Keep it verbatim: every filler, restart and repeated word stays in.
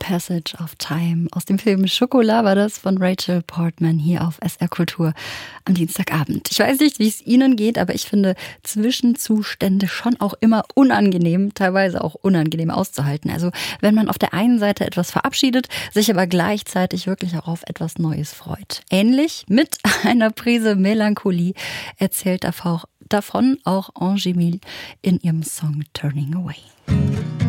Passage of Time aus dem Film Schokolade war das von Rachel Portman hier auf S R Kultur am Dienstagabend. Ich weiß nicht, wie es Ihnen geht, aber ich finde Zwischenzustände schon auch immer unangenehm, teilweise auch unangenehm auszuhalten. Also wenn man auf der einen Seite etwas verabschiedet, sich aber gleichzeitig wirklich auch auf etwas Neues freut. Ähnlich mit einer Prise Melancholie erzählt davon auch Angie Mille in ihrem Song Turning Away.